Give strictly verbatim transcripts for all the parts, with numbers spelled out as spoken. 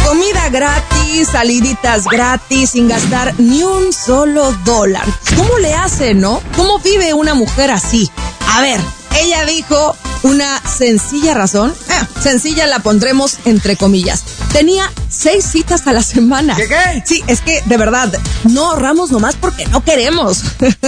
Comida gratis, saliditas gratis, sin gastar ni un solo dólar. ¿Cómo le hace, no? ¿Cómo vive una mujer así? A ver, ella dijo una sencilla razón. Eh, sencilla la pondremos entre comillas. Tenía seis citas a la semana. ¿Qué qué? Sí, es que de verdad, no ahorramos nomás porque no queremos.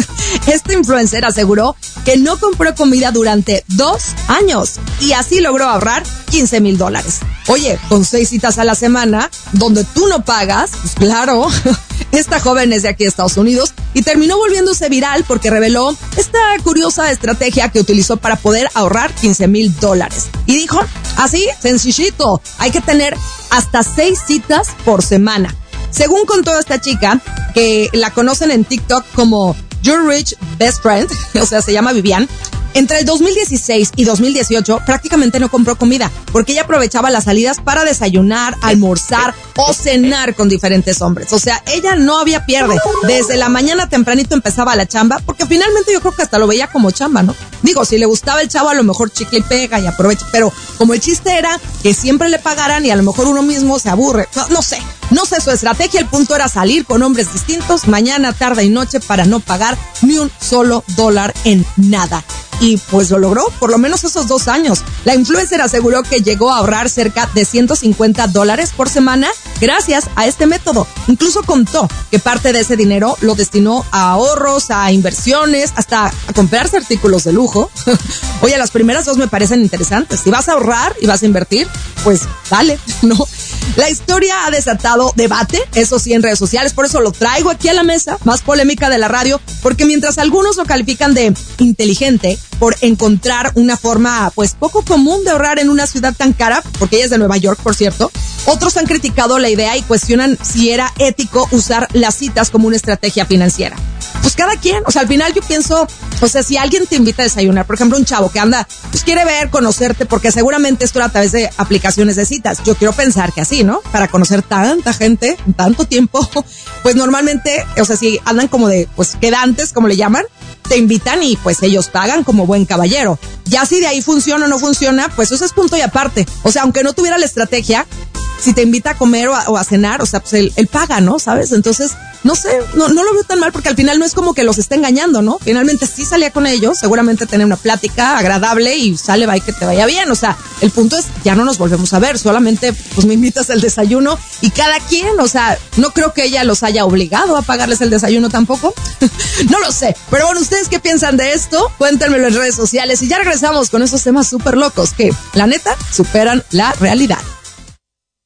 Este influencer aseguró que no compró comida durante dos años y así logró ahorrar quince mil dólares. Oye, con seis citas a la semana, donde tú no pagas, pues claro. Esta joven es de aquí de Estados Unidos y terminó volviéndose viral porque reveló esta curiosa estrategia que utilizó para poder ahorrar quince mil dólares. Y dijo, así, sencillito, hay que tener hasta seis citas por semana. Según contó esta chica, que la conocen en TikTok como Your Rich Best Friend, o sea, se llama Vivian, entre el dos mil dieciséis y dos mil dieciocho prácticamente no compró comida porque ella aprovechaba las salidas para desayunar, almorzar o cenar con diferentes hombres. O sea, ella no había pierde. Desde la mañana tempranito empezaba la chamba porque finalmente yo creo que hasta lo veía como chamba, ¿no? Digo, si le gustaba el chavo a lo mejor chicle y pega y aprovecha, pero como el chiste era que siempre le pagaran y a lo mejor uno mismo se aburre. No, no sé, no sé su estrategia. El punto era salir con hombres distintos mañana, tarde y noche para no pagar ni un solo dólar en nada. Y pues lo logró, por lo menos esos dos años. La influencer aseguró que llegó a ahorrar cerca de ciento cincuenta dólares por semana gracias a este método. Incluso contó que parte de ese dinero lo destinó a ahorros, a inversiones, hasta a comprarse artículos de lujo. Oye, las primeras dos me parecen interesantes. Si vas a ahorrar y vas a invertir, pues dale, ¿no? La historia ha desatado debate, eso sí, en redes sociales, por eso lo traigo aquí a la mesa, más polémica de la radio, porque mientras algunos lo califican de inteligente por encontrar una forma, pues, poco común de ahorrar en una ciudad tan cara, porque ella es de Nueva York, por cierto, otros han criticado la idea y cuestionan si era ético usar las citas como una estrategia financiera. Pues cada quien, o sea, al final yo pienso, o sea, si alguien te invita a desayunar, por ejemplo, un chavo que anda, pues quiere ver, conocerte, porque seguramente esto era a través de aplicaciones de citas. Yo quiero pensar que así, ¿no? Para conocer tanta gente en tanto tiempo, pues normalmente, o sea, si andan como de, pues, quedantes, como le llaman, te invitan y pues ellos pagan como buen caballero. Ya si de ahí funciona o no funciona, pues eso es punto y aparte. O sea, aunque no tuviera la estrategia, si te invita a comer o a, o a cenar, o sea, pues él, él paga, ¿no? ¿Sabes? Entonces, no sé, no, no lo veo tan mal porque al final no es como que los esté engañando, ¿no? Finalmente sí salía con ellos, seguramente tener una plática agradable y sale, va y que te vaya bien. O sea, el punto es, ya no nos volvemos a ver, solamente pues me invitas al desayuno y cada quien, o sea, no creo que ella los haya obligado a pagarles el desayuno tampoco. No lo sé, pero bueno, ¿ustedes qué piensan de esto? Cuéntenmelo en redes sociales y ya regresamos con esos temas súper locos que, la neta, superan la realidad.